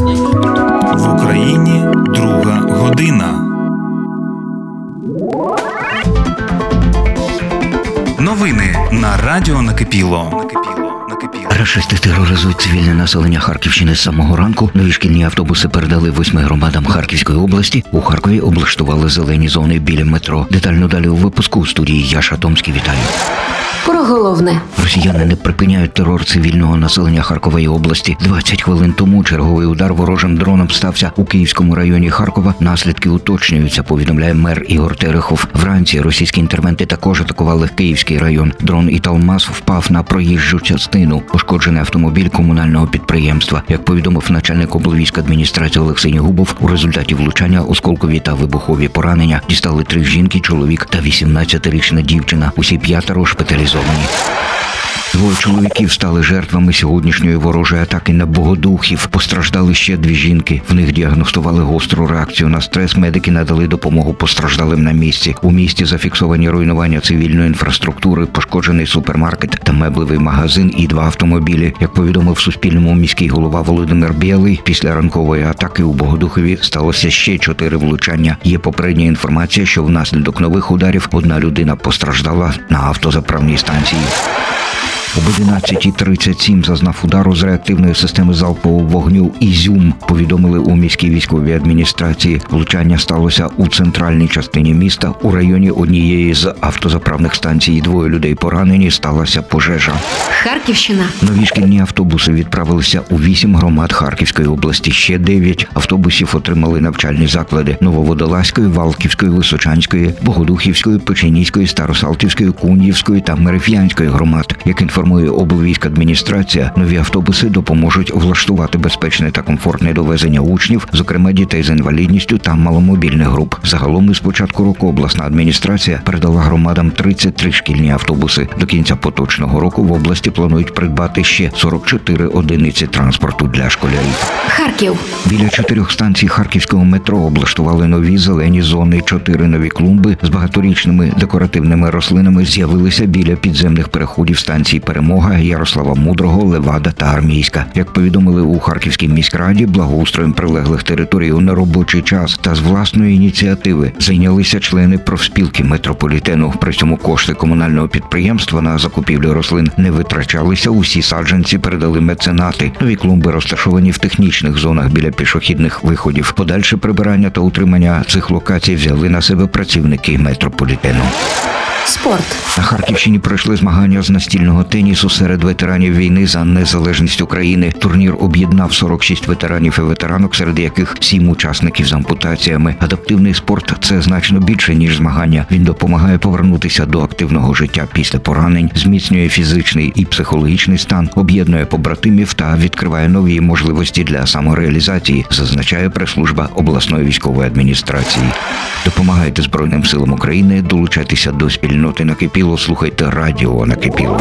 В Україні друга година. Новини на Радіо Накипіло. Рашисти тероризують цивільне населення Харківщини з самого ранку. Нові шкільні автобуси передали 8 громадам Харківської області. У Харкові облаштували зелені зони біля метро. Детально далі у випуску. У студії Яша Томський. Вітаю. Про головне. Росіяни не припиняють терор цивільного населення Харкової області. 20 хвилин тому черговий удар ворожим дроном стався у Київському районі Харкова. Наслідки уточнюються, повідомляє мер Ігор Терехов. Вранці російські інтервенти також атакували Київський район. Дрон «Італмаз» впав на проїжджу частину. Пошкоджений автомобіль комунального підприємства. Як повідомив начальник облвійськадміністрації Олексій Губов, у результаті влучання осколкові та вибухові поранення дістали 3 жінки, чоловік та 18-річна дівчина. Усі 5 шпиталізовані. 2 чоловіків стали жертвами сьогоднішньої ворожої атаки на Богодухів. Постраждали ще 2 жінки. В них діагностували гостру реакцію на стрес. Медики надали допомогу постраждалим на місці. У місті зафіксовані руйнування цивільної інфраструктури, пошкоджений супермаркет та меблевий магазин і 2 автомобілі. Як повідомив Суспільному міський голова Володимир Білий, після ранкової атаки у Богодухові сталося ще 4 влучання. Є попередня інформація, що внаслідок нових ударів 1 людина постраждала на автозаправній станції. Об 11:37 зазнав удару з реактивної системи залпового вогню «Ізюм», повідомили у міській військовій адміністрації. Влучання сталося у центральній частині міста. У районі однієї з автозаправних станцій 2 людей поранені, сталася пожежа. Харківщина. Нові шкільні автобуси відправилися у 8 громад Харківської області. Ще 9 автобусів отримали навчальні заклади Нововодолазької, Валківської, Височанської, Богодухівської, Печеніської, Старосалтівської, Кун'ївської та Мереф'янської громад. Як інформує облвійськадміністрація, нові автобуси допоможуть влаштувати безпечне та комфортне довезення учнів, зокрема дітей з інвалідністю та маломобільних груп. Загалом із початку року обласна адміністрація передала громадам 33 шкільні автобуси. До кінця поточного року в області планують придбати ще 44 одиниці транспорту для школярів. Харків. Біля 4 станцій харківського метро облаштували нові зелені зони. 4 нові клумби з багаторічними декоративними рослинами з'явилися біля підземних переходів станцій «Перемога», Ярослава Мудрого, Левада та Армійська. Як повідомили у Харківській міськраді, благоустроєм прилеглих територій у неробочий час та з власної ініціативи зайнялися члени профспілки метрополітену. При цьому кошти комунального підприємства на закупівлю рослин не витрачалися. Усі саджанці передали меценати. Нові клумби розташовані в технічних зонах біля пішохідних виходів. Подальше прибирання та утримання цих локацій взяли на себе працівники метрополітену. Спорт. На Харківщині пройшли змагання з настільного тенісу серед ветеранів війни за незалежність України. Турнір об'єднав 46 ветеранів і ветеранок, серед яких 7 учасників з ампутаціями. Адаптивний спорт – це значно більше, ніж змагання. Він допомагає повернутися до активного життя після поранень, зміцнює фізичний і психологічний стан, об'єднує побратимів та відкриває нові можливості для самореалізації, зазначає прес-служба обласної військової адміністрації. Допомагайте Збройним силам України, долучайтеся до спільноти Накипіло, слухайте Радіо Накипіло.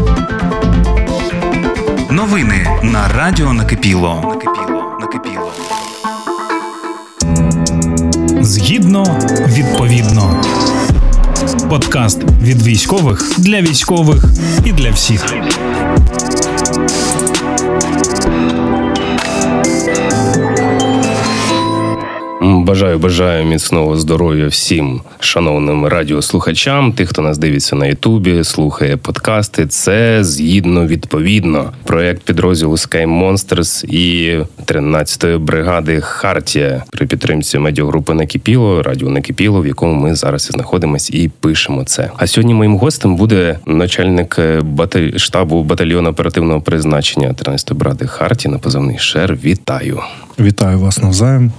Новини на Радіо Накипіло. Згідно, відповідно. Подкаст від військових для військових і для всіх. Бажаю міцного здоров'я всім шановним радіослухачам, тих, хто нас дивиться на Ютубі, слухає подкасти. Це «Згідно, відповідно». Проєкт підрозділу Sky Monsters і 13-ї бригади «Хартія» при підтримці медіагрупи «Накипіло», радіо «Накипіло», в якому ми зараз і знаходимось і пишемо це. А сьогодні моїм гостем буде начальник штабу батальйону оперативного призначення 13-ї бригади «Хартія» на позивний «Шер». Вітаю! Вітаю вас навзаєм.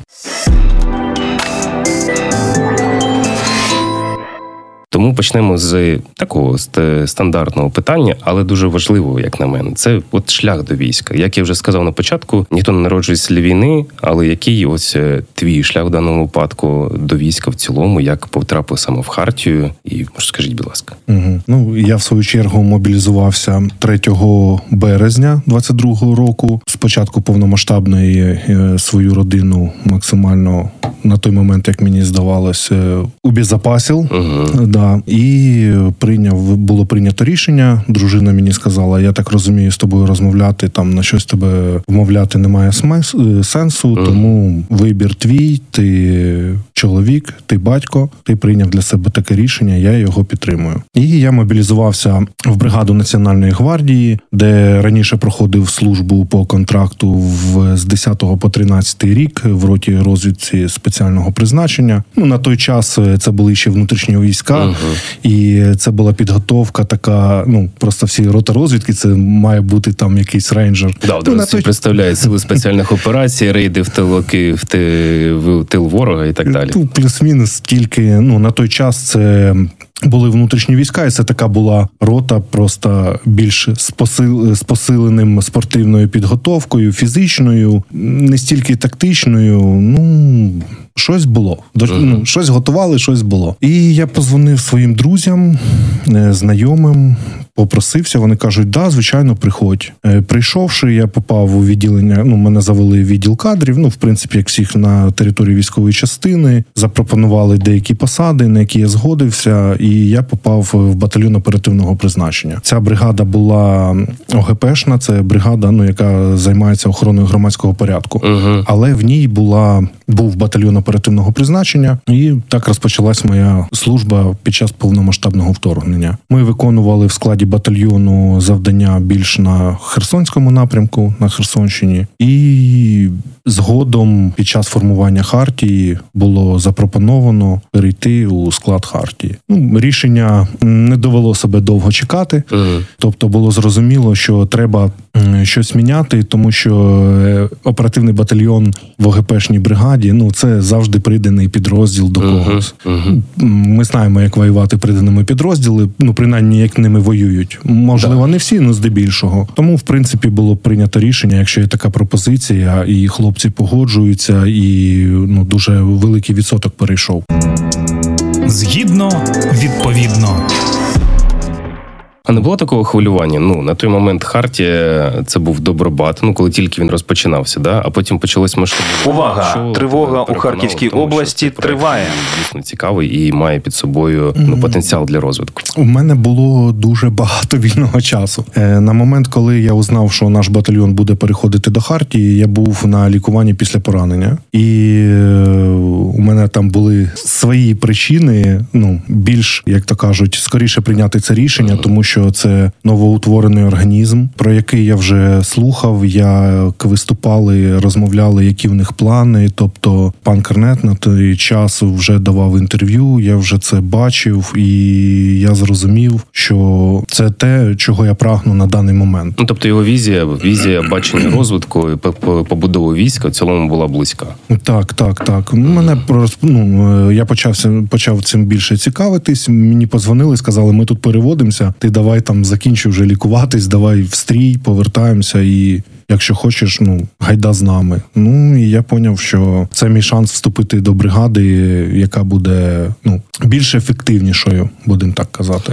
Тому почнемо з такого стандартного питання, але дуже важливого, як на мене. Це от шлях до війська. Як я вже сказав на початку, ніхто не народжується для війни, але який ось твій шлях в даному випадку до війська в цілому, як потрапив саме в Хартію? І скажіть, будь ласка. Ну, я в свою чергу мобілізувався 3 березня 22-го року. Спочатку повномасштабної свою родину максимально на той момент, як мені здавалось, убезопасив. Да, і було прийнято рішення. Дружина мені сказала, я так розумію, з тобою розмовляти, там на щось тебе вмовляти немає сенсу, тому вибір твій, ти чоловік, ти батько, ти прийняв для себе таке рішення, я його підтримую. І я мобілізувався в бригаду Національної гвардії, де раніше проходив службу по контракту з 10 по 13 рік в роті розвідці спеціального призначення. На той час це були ще внутрішні війська, і це була підготовка така, просто всі рота розвідки, це має бути там якийсь рейнджер. Всі представляють сили спеціальних операцій, рейди в тил ворога і так далі. Плюс-мінус тільки, на той час це були внутрішні війська, і це така була рота просто більш з посиленим спортивною підготовкою, фізичною, не стільки тактичною, щось було. Щось готували, щось було. І я позвонив своїм друзям, знайомим, попросився, вони кажуть, да, звичайно, приходь. Прийшовши, я попав у відділення, мене завели в відділ кадрів, в принципі, як всіх на території військової частини, запропонували деякі посади, на які я згодився, і я попав в батальйон оперативного призначення. Ця бригада була ОГПшна, це бригада, яка займається охороною громадського порядку. Але в ній був батальйон оперативного призначення, і так розпочалась моя служба під час повномасштабного вторгнення. Ми виконували в складі батальйону завдання більш на Херсонському напрямку, на Херсонщині. І згодом під час формування Хартії було запропоновано перейти у склад Хартії. Рішення не довело себе довго чекати. Тобто було зрозуміло, що треба щось міняти, тому що оперативний батальйон в ОГПшній бригаді, це завжди приданий підрозділ до когось. Ми знаємо, як воювати приданими підрозділи, принаймні, як ними воюють. Можливо, не всі, але здебільшого. Тому, в принципі, було прийнято рішення, якщо є така пропозиція, і хлопці погоджуються, і дуже великий відсоток перейшов. Згідно, відповідно. А не було такого хвилювання? На той момент Хартія це був Добробат, коли тільки він розпочинався, да? А потім почалось масштабування. Увага! Тривога у Харківській області триває. Дійсно цікавий і має під собою потенціал для розвитку. У мене було дуже багато вільного часу. На момент, коли я узнав, що наш батальйон буде переходити до Хартії, я був на лікуванні після поранення. І у мене там були свої причини, більш, як то кажуть, скоріше прийняти це рішення, тому що це новоутворений організм, про який я вже слухав, як виступали, розмовляли, які в них плани. Тобто пан Кернет на той час вже давав інтерв'ю, я вже це бачив, і я зрозумів, що це те, чого я прагну на даний момент. Тобто його візія бачення розвитку, побудови війська в цілому була близька. Так. Мене я почав цим більше цікавитись. Мені подзвонили, сказали, ми тут переводимося, ти давай там закінчи вже лікуватись, давай в стрій, повертаємося і якщо хочеш, гайда з нами. І я поняв, що це мій шанс вступити до бригади, яка буде, більш ефективнішою, будемо так казати.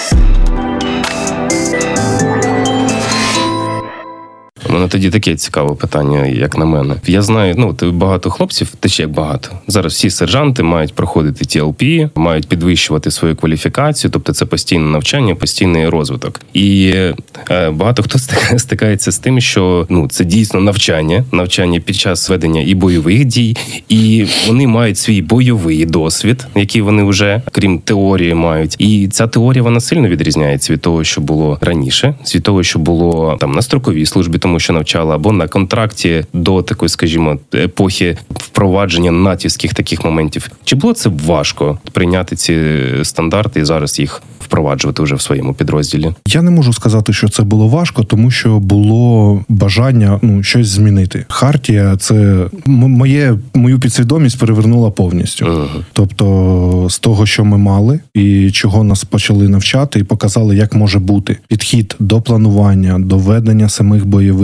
У мене тоді таке цікаве питання, як на мене. Я знаю, багато хлопців, як багато. Зараз всі сержанти мають проходити TLP, мають підвищувати свою кваліфікацію, тобто це постійне навчання, постійний розвиток. І багато хто стикається з тим, що це дійсно навчання під час ведення і бойових дій, і вони мають свій бойовий досвід, який вони вже, крім теорії, мають. І ця теорія, вона сильно відрізняється від того, що було раніше, від того, що було там на строковій службі, тому що навчала, або на контракті до такої, скажімо, епохи впровадження натівських таких моментів. Чи було це важко прийняти ці стандарти і зараз їх впроваджувати вже в своєму підрозділі? Я не можу сказати, що це було важко, тому що було бажання щось змінити. Хартія – це мою підсвідомість перевернула повністю. Тобто з того, що ми мали і чого нас почали навчати, і показали, як може бути підхід до планування, до ведення самих бойових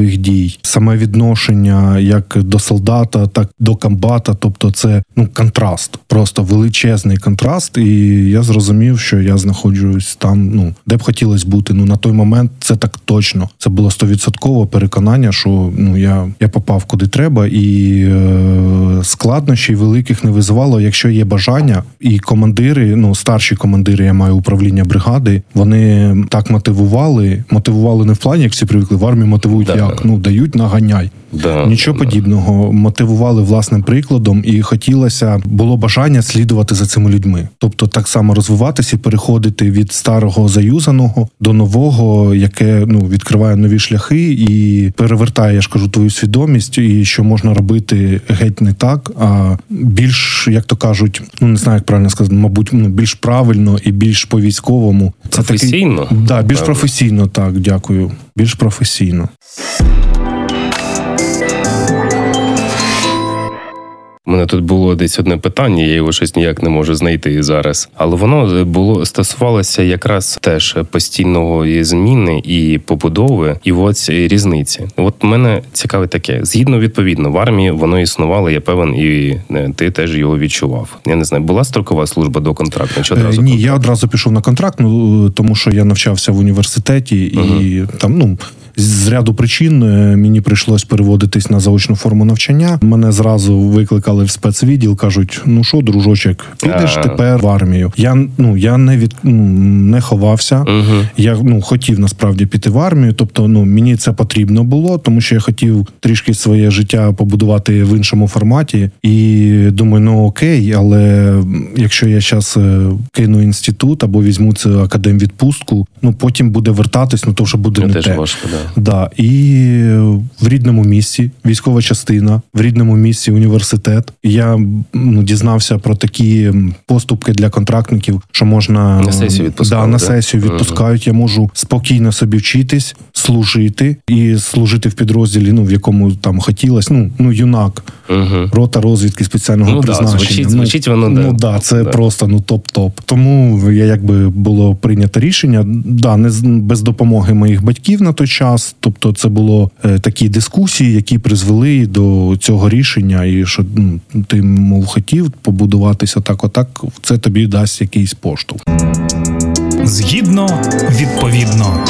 бойових дій, саме відношення як до солдата, так до комбата. Тобто це контраст, просто величезний контраст. І я зрозумів, що я знаходжусь там, де б хотілося бути. На той момент це так точно. Це було 100% переконання, що я попав куди треба, і складнощів великих не визивало, якщо є бажання. І командири, старші командири, я маю управління бригади, вони так мотивували не в плані, як всі привикли, в армії мотивують як? Дають, наганяй. Нічого подібного. Мотивували власним прикладом, і було бажання слідувати за цими людьми. Тобто так само розвиватися і переходити від старого заюзаного до нового, яке відкриває нові шляхи і перевертає, я ж кажу, твою свідомість, і що можна робити геть не так, а більш, як то кажуть, не знаю, як правильно сказати, мабуть, більш правильно і більш по-військовому. Професійно? Більш професійно, так, дякую. Більш професійно. У мене тут було десь одне питання, я його щось ніяк не можу знайти зараз. Але воно стосувалося якраз теж постійного зміни і побудови, і ось різниці. От мене цікавить таке. Згідно відповідно, в армії воно існувало, я певен, і ти теж його відчував. Я не знаю, була строкова служба до контракту? Чи одразу Ні, я одразу пішов на контракт, тому що я навчався в університеті, і там, з ряду причин мені прийшлось переводитись на заочну форму навчання. Мене зразу викликали в спецвідділ, кажуть, що, дружочок, підеш тепер в армію. Я не ховався. Я хотів насправді піти в армію, тобто мені це потрібно було, тому що я хотів трішки своє життя побудувати в іншому форматі. І думаю, окей, але якщо я зараз кину інститут або візьму цю академвідпустку, потім буде вертатись, то вже буде не те. Важко, Да, і в рідному місці військова частина, в рідному місці університет. Я дізнався про такі поступки для контрактників, що можна на сесію відпускають. На сесію відпускають. Я можу спокійно собі вчитись, служити і служити в підрозділі, в якому там хотілося. Юнак, рота розвідки спеціального призначення. Звучить воно, це просто топ-топ. Тому було прийнято рішення, не без допомоги моїх батьків на той час. Тобто це було такі дискусії, які призвели до цього рішення, і що ти, мов, хотів побудуватися отак, це тобі дасть якийсь поштовх. Згідно, відповідно.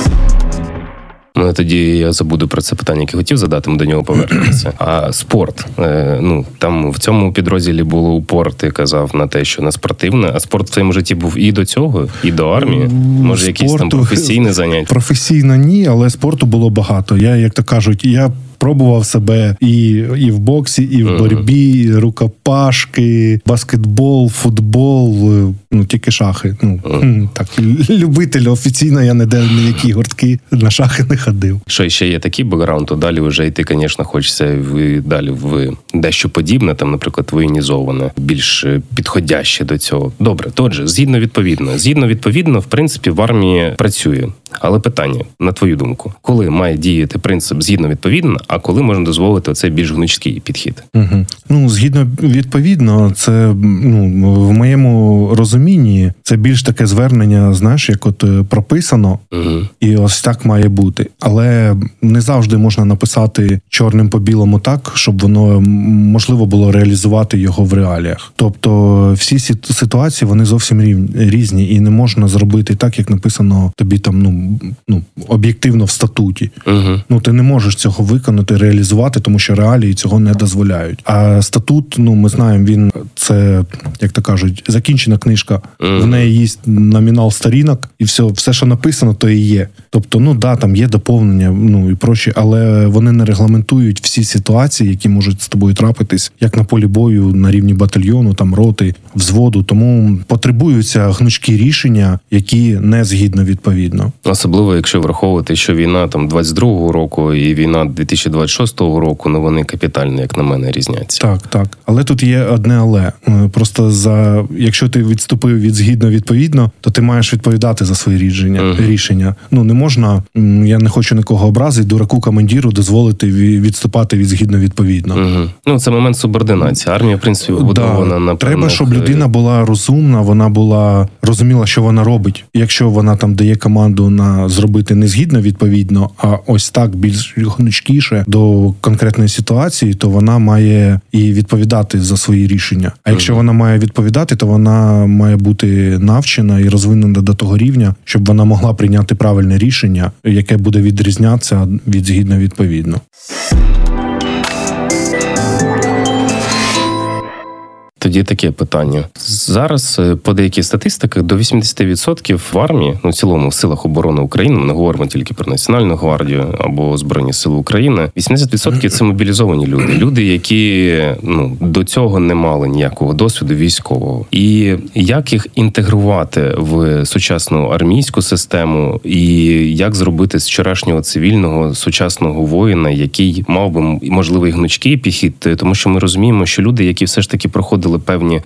Тоді я забуду про це питання, яке хотів задати, ми до нього повернемося. А спорт. Там в цьому підрозділі було упор, ти казав, на те, що не спортивне, а спорт в твоєму житті був і до цього, і до армії? Може, якісь там професійні заняття? Професійно ні, але спорту було багато. Я, як то кажуть, пробував себе і в боксі, і в боротьбі, і рукопашки, баскетбол, футбол, тільки шахи. Так, любитель, офіційно я ніде ніякі гуртки на шахи не ходив. Що ще є такий бекграунд, то далі вже йти, звісно, хочеться далі в дещо подібне, там, наприклад, воєнізоване, більш підходяще до цього. Добре, тотже, згідно відповідно, в принципі, в армії працює. Але питання, на твою думку, коли має діяти принцип згідно відповідно, а коли можна дозволити оцей більш гнучкий підхід? Згідно відповідно, це в моєму розумінні це більш таке звернення, знаєш, як прописано, і ось так має бути. Але не завжди можна написати чорним по білому так, щоб воно можливо було реалізувати його в реаліях. Тобто всі ситуації, вони зовсім різні, і не можна зробити так, як написано тобі там, об'єктивно в статуті. Ти не можеш цього виконати, реалізувати, тому що реалії цього не дозволяють. А статут, ми знаємо, це, як то кажуть, закінчена книжка. В неї є номінал сторінок, і все, що написано, то і є. Тобто, там є доповнення, і прочі, але вони не регламентують всі ситуації, які можуть з тобою трапитись, як на полі бою, на рівні батальйону, там, роти, взводу. Тому потребуються гнучкі рішення, які не згідно відповідно. Особливо, якщо враховувати, що війна 22-го року і війна 2026 року, вони капітально, як на мене, різняться. Так. Але тут є одне але. Просто якщо ти відступив від згідно відповідно, то ти маєш відповідати за свої рішення. Не можна, я не хочу нікого образити, дураку командиру дозволити відступати від згідно відповідно. Це момент субординації. Армія, в принципі, побудована на треба, щоб людина була розумна, вона розуміла, що вона робить. Якщо вона там дає команду повинна зробити не згідно відповідно, а ось так більш гнучкіше до конкретної ситуації, то вона має і відповідати за свої рішення. А якщо вона має відповідати, то вона має бути навчена і розвинена до того рівня, щоб вона могла прийняти правильне рішення, яке буде відрізнятися від згідно відповідно. Тоді таке питання. Зараз по деяких статистиках до 80% в армії, в цілому в силах оборони України, ми не говоримо тільки про Національну гвардію або Збройні Сили України, 80% це мобілізовані люди. Люди, які до цього не мали ніякого досвіду військового. І як їх інтегрувати в сучасну армійську систему, і як зробити з вчорашнього цивільного сучасного воїна, який мав би, можливо, і гнучкий підхід, тому що ми розуміємо, що люди, які все ж таки проходили певні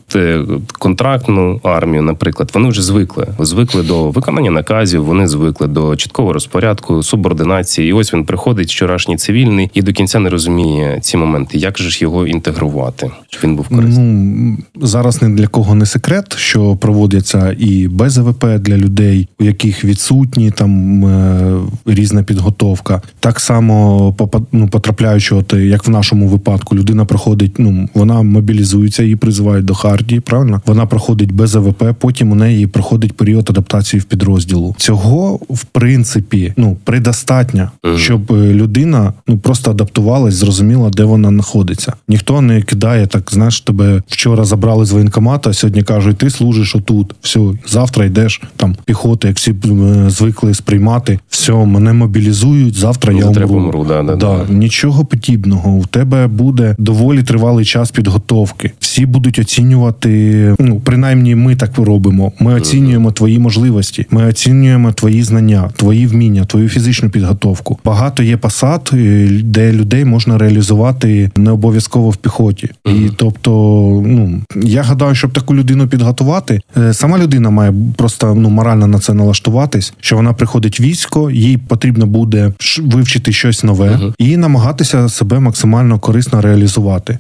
контрактну армію, наприклад, вони вже звикли до виконання наказів, вони звикли до чіткого розпорядку, субординації. І ось він приходить, вчорашній цивільний, і до кінця не розуміє ці моменти. Як же ж його інтегрувати, щоб він був корисний? Зараз ні для кого не секрет, що проводяться і БЗВП для людей, у яких відсутні там різна підготовка. Так само потрапляючи, як в нашому випадку, людина проходить, вона мобілізується, її призивають до Хартії, правильно? Вона проходить БЗВП, потім у неї проходить період адаптації в підрозділу. Цього, в принципі, предостатньо, щоб людина просто адаптувалась, зрозуміла, де вона знаходиться. Ніхто не кидає, так, знаєш, тебе вчора забрали з воєнкомата, а сьогодні кажуть, ти служиш отут, все, завтра йдеш, там, піхоти, як всі звикли сприймати, все, мене мобілізують, завтра я умру. Да. Нічого подібного. У тебе буде доволі тривалий час підготовки. Всі будуть оцінювати, принаймні ми так робимо. Ми оцінюємо твої можливості, ми оцінюємо твої знання, твої вміння, твою фізичну підготовку. Багато є посад, де людей можна реалізувати не обов'язково в піхоті. І тобто, я гадаю, щоб таку людину підготувати, сама людина має просто морально на це налаштуватись, що вона приходить в військо, їй потрібно буде вивчити щось нове і намагатися себе максимально корисно реалізувати.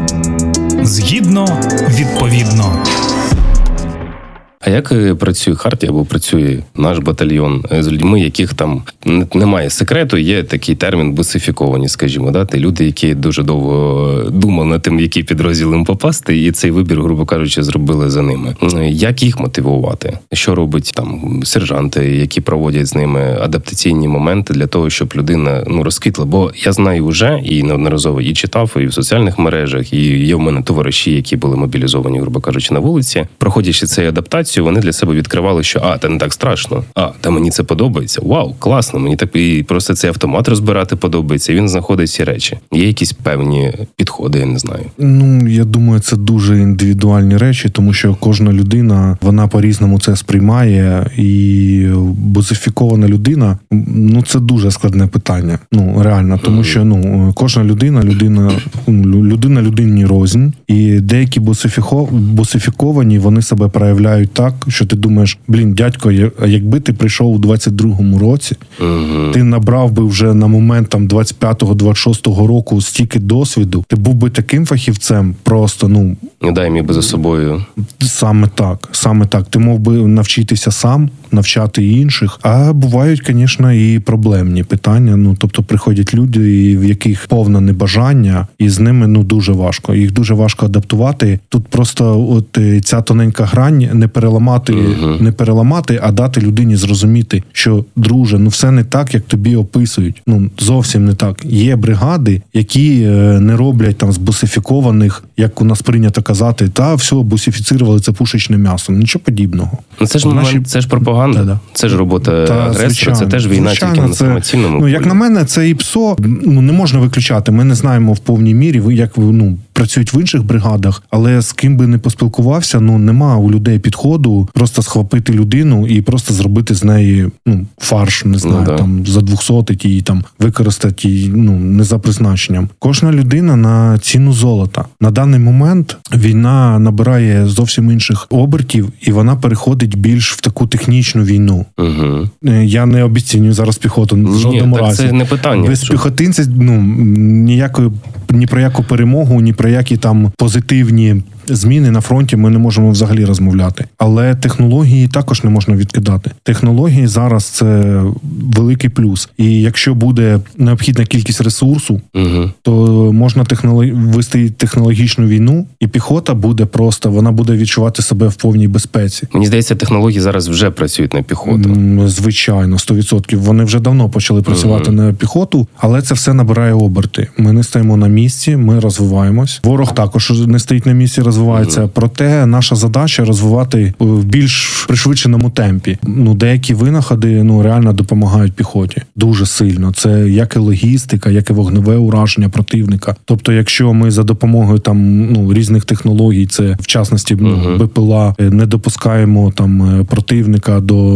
Згідно, відповідно. А як працює Хартія або працює наш батальйон з людьми, яких там немає секрету, є такий термін бусифіковані, скажімо, ті люди, які дуже довго думали над тим, в який підрозділ їм попасти, і цей вибір, грубо кажучи, зробили за ними. Як їх мотивувати? Що робить там сержанти, які проводять з ними адаптаційні моменти для того, щоб людина розквітла? Бо я знаю вже і неодноразово і читав, і в соціальних мережах, і є в мене товариші, які були мобілізовані, грубо кажучи, на вулиці, проходячи цей адаптацію, вони для себе відкривали, що це не так страшно, та мені це подобається, вау, класно, мені так і просто цей автомат розбирати подобається, і він знаходить ці речі. Є якісь певні підходи, я не знаю. Я думаю, це дуже індивідуальні речі, тому що кожна людина, вона по-різному це сприймає, і бусифікована людина, це дуже складне питання, реально, тому що, кожна людина людині рознь, і деякі бусифіковані, вони себе проявляють так, що ти думаєш, дядько, якби ти прийшов у 22-му році, ти набрав би вже на момент 25-26 року стільки досвіду, ти був би таким фахівцем просто, Не дай мені би за собою. Саме так. Ти мог би навчитися сам, навчати інших. А бувають, звісно, і проблемні питання. Тобто приходять люди, в яких повне небажання, і з ними дуже важко. Їх дуже важко адаптувати. Тут просто ця тоненька грань не переламати, а дати людині зрозуміти, що, друже, все не так, як тобі описують. Зовсім не так. Є бригади, які не роблять з бусифікованих, як у нас прийнято казати, все, бусифіцирували це пушечне м'ясо. Нічого подібного. Це ж пропаганда. Да. Це ж робота агресора, це теж війна, тільки на інформаційному. Як на мене, це і ПСО не можна виключати. Ми не знаємо в повній мірі, як працюють в інших бригадах, але з ким би не поспілкувався, нема у людей підходу просто схопити людину і просто зробити з неї фарш, не знаю, задвухсотить її, використати її, не за призначенням. Кожна людина на ціну золота. На даний момент війна набирає зовсім інших обертів, і вона переходить більш в таку технічну війну. Я не обіцінюю зараз піхоту в жодному разі. Це не питання. Без піхотинців ні про яку перемогу, ні про які позитивні зміни на фронті, ми не можемо взагалі розмовляти. Але технології також не можна відкидати. Технології зараз це великий плюс. І якщо буде необхідна кількість ресурсу, то можна вести технологічну війну, і піхота буде просто, вона буде відчувати себе в повній безпеці. Мені здається, технології зараз вже працюють на піхоту. Звичайно, 100%. Вони вже давно почали працювати на піхоту, але це все набирає оберти. Ми не стоїмо на місці, ми розвиваємось. Ворог також не стоїть на місці, розвивається. Проте наша задача розвивати в більш пришвидшеному темпі. Деякі винаходи реально допомагають піхоті. Дуже сильно. Це як і логістика, як і вогневе ураження противника. Тобто, якщо ми за допомогою різних технологій, це в частності БПЛА, не допускаємо противника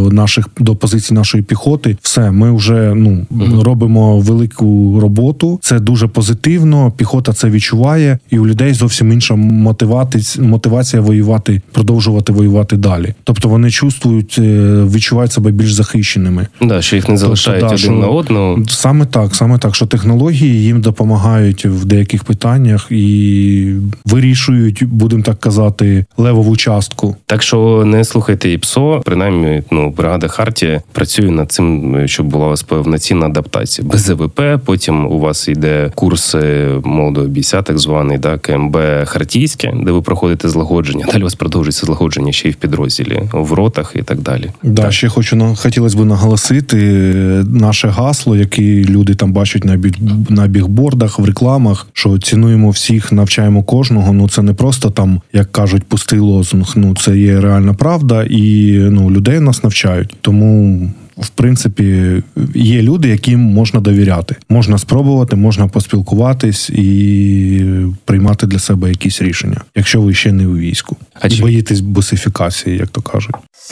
до позицій нашої піхоти, все, ми вже робимо велику роботу. Це дуже позитивно, піхота це відчуває, і у людей зовсім інша мотивація воювати, продовжувати воювати далі. Тобто вони відчувають себе більш захищеними. Да, що їх не залишають один на одного. Саме так, що технології їм допомагають в деяких питаннях і вирішують, будемо так казати, левову частку. Так що не слухайте ІПСО, принаймні, бригада Хартія працює над цим, щоб була у вас повноцінна адаптація. Без ЗВП, потім у вас йде курс молодого бійця, так званий, КМБ Хартійське, де ви проходите злагодження. Далі у вас продовжується злагодження ще й в підрозділі, в ротах і так далі. Да, ще хотілося б наголосити наше гасло, яке люди там бачать на бігбордах, в рекламах, що цінуємо всіх, навчаємо кожного. Це не просто там, як кажуть, пустий лозунг. Це є реальна правда, і людей нас навчають. Тому в принципі, є люди, яким можна довіряти. Можна спробувати, можна поспілкуватись і приймати для себе якісь рішення, якщо ви ще не у війську. І боїтесь бусифікації, як то кажуть.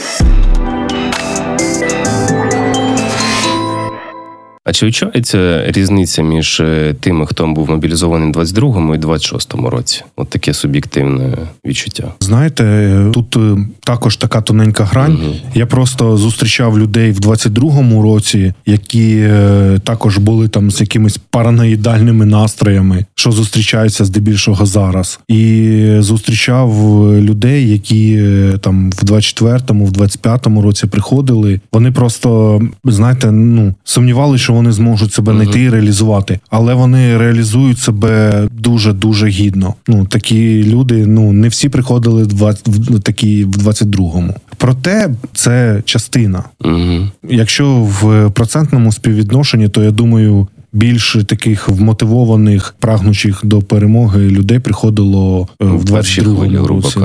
А чи відчувається різниця між тими, хто був мобілізований в 22-му і 26-му році? От таке суб'єктивне відчуття. Знаєте, тут також така тоненька грань. Я просто зустрічав людей в 22-му році, які також були там з якимись параноїдальними настроями, що зустрічаються здебільшого зараз. І зустрічав людей, які там в 24-му, в 25-му році приходили. Вони просто, знаєте, сумнівалися, що вони зможуть себе знайти і реалізувати. Але вони реалізують себе дуже-дуже гідно. Такі люди, не всі приходили такі в 22-му. Проте це частина. Якщо в процентному співвідношенні, то я думаю, більше таких вмотивованих, прагнучих до перемоги людей приходило в 22-му році.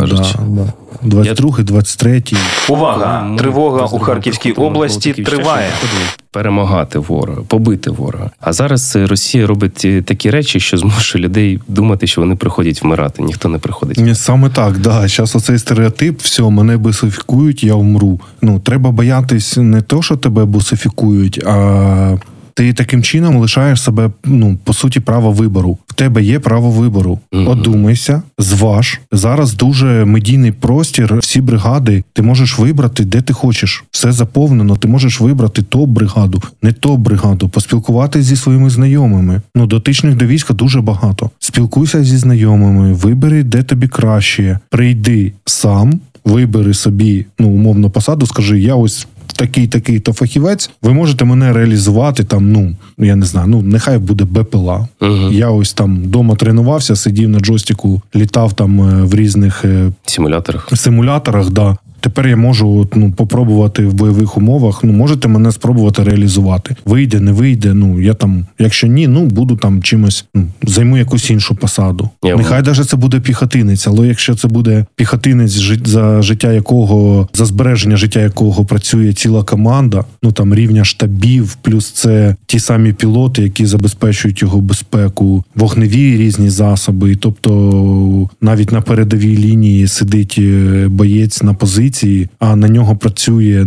22-й, 23-й. Увага! Тривога у Харківській області триває. Перемагати ворога, побити ворога. А зараз Росія робить такі речі, що змушує людей думати, що вони приходять вмирати. Ніхто не приходить. Саме так, да. Зараз оцей стереотип, все, мене бусифікують, я вмру. От боятись не то, що тебе бусифікують, а ти таким чином лишаєш себе, по суті, право вибору. В тебе є право вибору. Одумайся, зваж. Зараз дуже медійний простір, всі бригади. Ти можеш вибрати, де ти хочеш. Все заповнено, ти можеш вибрати топ-бригаду, не топ-бригаду, поспілкуватися зі своїми знайомими. Дотичних до війська дуже багато. Спілкуйся зі знайомими, вибери, де тобі краще. Прийди сам, вибери собі, умовно, посаду, скажи, я ось такий-то фахівець, ви можете мене реалізувати я не знаю, нехай буде БПЛА. Я ось там вдома тренувався, сидів на джойстику, літав там в різних симуляторах, да. Тепер я можу попробувати в бойових умовах. Можете мене спробувати реалізувати. Вийде, не вийде. Я там, якщо ні, буду там чимось, займу якусь іншу посаду. Нехай навіть це буде піхотинець, але якщо це буде піхотинець, за збереження життя якого працює ціла команда, там рівня штабів, плюс це ті самі пілоти, які забезпечують його безпеку, вогневі різні засоби. Тобто навіть на передовій лінії сидить боєць на позиції, позиції, а на нього працює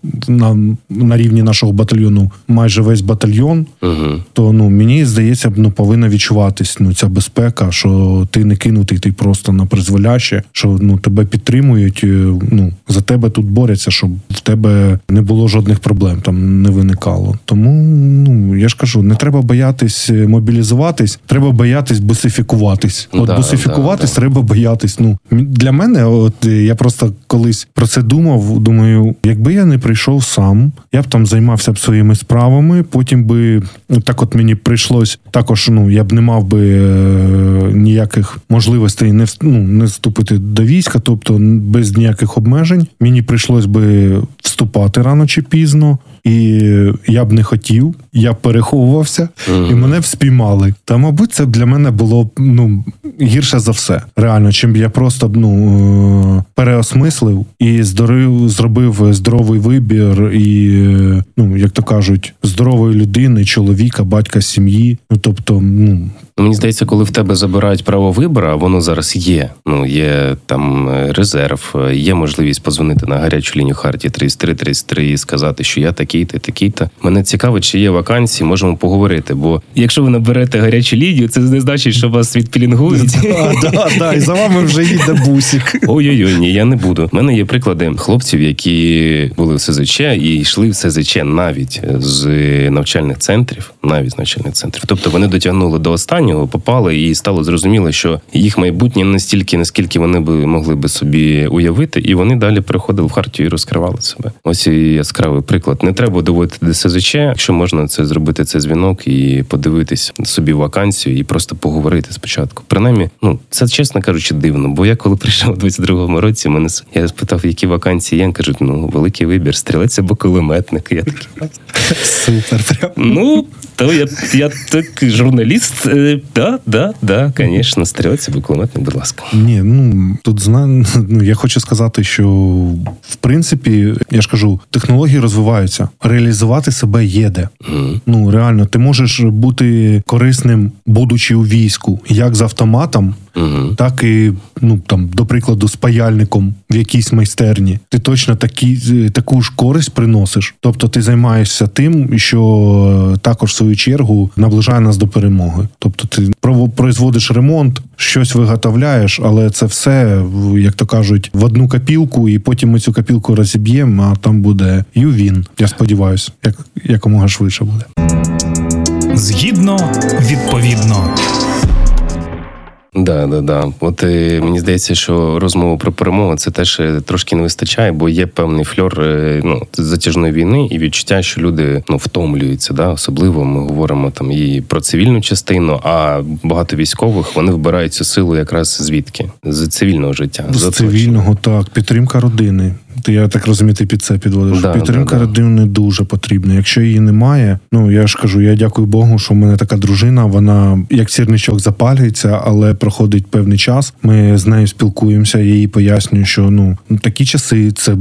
на рівні нашого батальйону майже весь батальйон, то мені здається, повинна відчуватись ця безпека, що ти не кинутий, ти просто на призволяще, що тебе підтримують, за тебе тут борються, щоб в тебе не було жодних проблем, там не виникало. Тому, я ж кажу, не треба боятись мобілізуватись, треба боятись бусифікуватись. Бусифікуватись треба боятись. Для мене, я просто колись про це думаю, якби я не прийшов сам, я б там займався б своїми справами, потім би так мені прийшлось, також, я б не мав би ніяких можливостей не вступити до війська, тобто без ніяких обмежень. Мені прийшлось би вступати рано чи пізно, і я б не хотів, я б переховувався, і мене б спіймали. Та, мабуть, це для мене було гірше за все. Реально, чим я просто переосмислив і зробив здоровий вибір і, як то кажуть, здорової людини, чоловіка, батька сім'ї. Тобто, мені здається, коли в тебе забирають право вибору, а воно зараз є. Є там резерв, є можливість подзвонити на гарячу лінію Хартії 3333 і сказати, що я такий-то, такий-то. Мене цікаво, чи є вакансії, можемо поговорити. Бо якщо ви наберете гарячу лінію, це не значить, що вас відпілінгують. І за вами вже їде бусик. Ой-ой-ой, ні, я не буду. У мене є приклади хлопців, які були в СЗЧ і йшли в СЗЧ навіть з навчальних центрів. Тобто вони дотягнули до останнього, попали і стало зрозуміло, що їх майбутнє настільки, наскільки вони могли би собі уявити, і вони далі переходили в Хартію і розкривали себе. Ось і яскравий приклад. Не треба доводити до СЗЧ, якщо можна це зробити, цей дзвінок і подивитись собі вакансію і просто поговорити спочатку. Принаймні, це, чесно кажучи, дивно, бо я коли прийшов у 22-му році, я спитав, які вакансії є, кажуть, великий вибір, стрілець або кулеметник. Я такий, супер, прям. То я так журналіст, да, звісно, стрілець або кулеметник, будь ласка. Ні, тут я хочу сказати, що в принципі, я ж кажу, технології розвиваються, реалізувати себе є де. Реально, ти можеш бути корисним, будучи у війську, як з автоматом, так і, до прикладу, з паяльником в якійсь майстерні. Ти точно таку ж користь приносиш. Тобто ти займаєшся тим, що також, в свою чергу, наближає нас до перемоги. Тобто ти производиш ремонт, щось виготовляєш, але це все, як то кажуть, в одну копілку, і потім ми цю копілку розіб'ємо, а там буде ЮВІН. Я сподіваюся, якомога швидше буде. Згідно, відповідно. Да. От мені здається, що розмову про перемогу це теж трошки не вистачає, бо є певний фльор затяжної війни і відчуття, що люди втомлюються. Да? Особливо ми говоримо там і про цивільну частину, а багато військових, вони вбирають цю силу якраз звідки? З цивільного життя. З цивільного, так. Підтримка родини. Я так розумію, ти під це підводиш. Підтримка родини дуже потрібна. Якщо її немає, я ж кажу, я дякую Богу, що в мене така дружина, вона як сірничок запалюється, але проходить певний час. Ми з нею спілкуємося, я їй пояснюю, що такі часи, це